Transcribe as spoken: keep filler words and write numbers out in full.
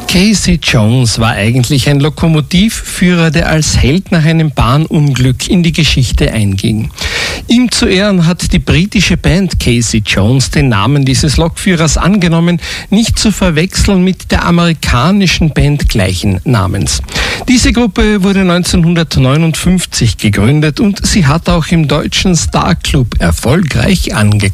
Casey Jones war eigentlich ein Lokomotivführer, der als Held nach einem Bahnunglück in die Geschichte einging. Ihm zu Ehren hat die britische Band Casey Jones den Namen dieses Lokführers angenommen, nicht zu verwechseln mit der amerikanischen Band gleichen Namens. Diese Gruppe wurde neunzehnhundertneunundfünfzig gegründet und sie hat auch im deutschen Star Club erfolgreich angeklungen.